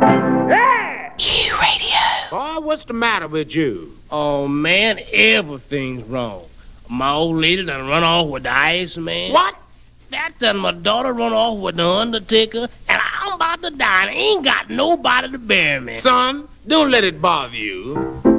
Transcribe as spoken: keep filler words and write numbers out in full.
Yeah! Q Radio. Boy, what's the matter with you? Oh, man, everything's wrong. My old lady done run off with the ice man. What? That done my daughter run off with the undertaker, and I'm about to die, and I ain't got nobody to bury me. Son, don't let it bother you.